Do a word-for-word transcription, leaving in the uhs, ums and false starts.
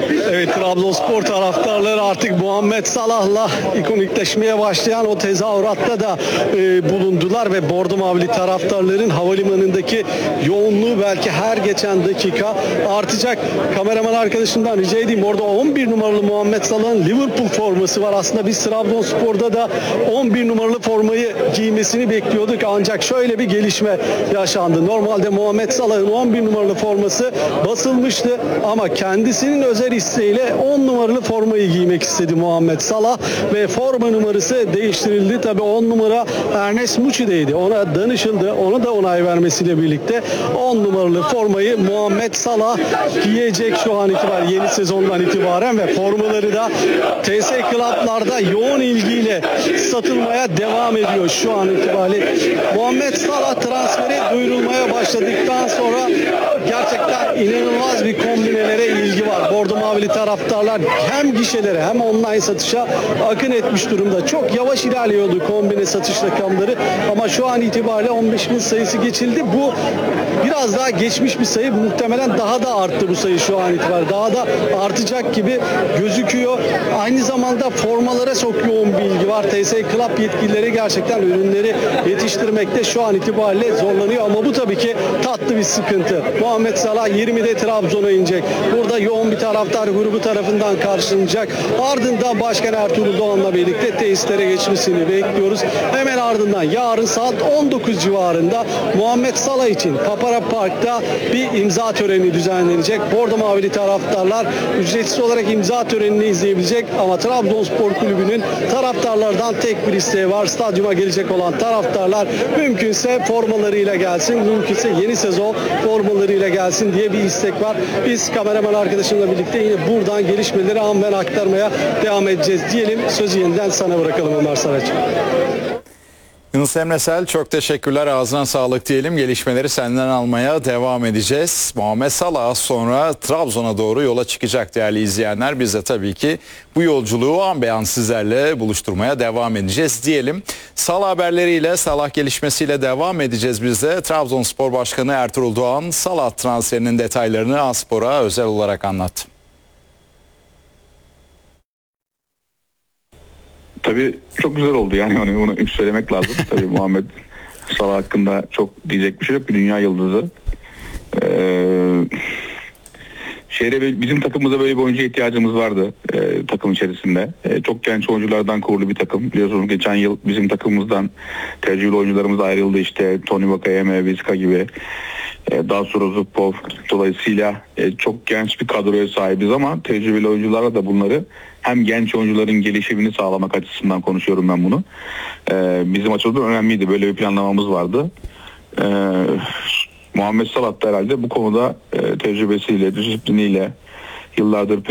Evet, Trabzonspor taraftarları artık Muhammed Salah'la ikonikleşmeye başlayan o tezahüratta da e, bulundular ve bordo mavili taraftarların havalimanındaki yoğunluğu belki her geçen dakika artacak. Kameraman arkadaşımdan rica edeyim, orada on bir numaralı Muhammed Salah'ın Liverpool forması var. Aslında biz Trabzonspor'da da on bir numaralı formayı giymesini bekliyorduk, ancak şöyle bir gelişme yaşandı. Normalde Muhammed Salah'ın on bir numaralı forması basılmıştı ama kendisinin özel isteğiyle on numaralı formayı giymek istedi Muhammed Salah ve forma numarası değiştirildi. Tabii on numara Ernest Muçi'deydi. Ona danışıldı. Ona da onay vermesiyle birlikte on numaralı formayı Muhammed Salah giyecek şu an itibaren, yeni sezondan itibaren, ve formaları da T S Club'larda yoğun ilgiyle satılmaya devam ediyor şu an itibariyle. Muhammed Salah transferi duyurulmaya başladıktan sonra gerçekten inanılmaz bir kombinelere ilgi var. Bordo mavili taraftarlar hem gişelere hem online satışa akın etmiş durumda. Çok yavaş ilerliyordu kombine satış rakamları ama şu an itibariyle on beş bin sayısı geçildi. Bu biraz daha geçmiş bir sayı. Muhtemelen daha da arttı bu sayı şu an itibariyle. Daha da artacak gibi gözüküyor. Aynı zamanda formalara çok yoğun bir ilgi var. T S Club yetkilileri gerçekten ürünleri yetiştirmekte şu an itibariyle zorlanıyor ama bu tabii ki tatlı bir sıkıntı. Muhammed Salah yirmide Trabzon'a inecek. Burada yoğun bir taraftar grubu tarafından karşılanacak. Ardından Başkan Ertuğrul Doğan'la birlikte tesislere geçmesini bekliyoruz. Hemen ardından yarın saat on dokuz civarında Muhammed Salah için Papara Park'ta bir imza töreni düzenlenecek. Bordo mavili taraftarlar ücretsiz olarak imza törenini izleyebilecek ama Trabzonspor Kulübü'nün taraftarlardan tek bir isteği var. Stadyuma gelecek olan taraftarlar mümkünse formalarıyla gelsin, mümkünse yeni sezon formalarıyla gelsin diye bir istek var. Biz kameraman arkadaşımla birlikte yine buradan gelişmeleri anben aktarmaya devam edeceğiz diyelim. Sözü yeniden sana bırakalım Ömer Saraç. Yunus Emre Sel, çok teşekkürler, ağzına sağlık diyelim. Gelişmeleri senden almaya devam edeceğiz. Muhammed Salah sonra Trabzon'a doğru yola çıkacak değerli izleyenler. Biz de tabii ki bu yolculuğu an be an sizlerle buluşturmaya devam edeceğiz diyelim. Salah haberleriyle, Salah gelişmesiyle devam edeceğiz biz de. Trabzonspor Başkanı Ertuğrul Doğan Salah transferinin detaylarını Aspor'a özel olarak anlattı. Tabii çok güzel oldu yani, hani bunu söylemek lazım. Tabii Muhammed Salah hakkında çok diyecek bir şey yok. Bir dünya yıldızı. Ee, şeyde bizim takımımızda böyle bir oyuncuya ihtiyacımız vardı e, takım içerisinde. E, çok genç oyunculardan kurulu bir takım. Biliyorsunuz geçen yıl bizim takımımızdan tecrübeli oyuncularımız ayrıldı, işte Tony Vakayeme, Vizca gibi. E, daha sonra Zubkov. Dolayısıyla e, çok genç bir kadroya sahibiz ama tecrübeli oyuncularla da bunları, hem genç oyuncuların gelişimini sağlamak açısından konuşuyorum ben bunu. Ee, bizim açımızdan önemliydi. Böyle bir planlamamız vardı. Ee, Muhammed Salah da herhalde bu konuda e, tecrübesiyle, disipliniyle, yıllardır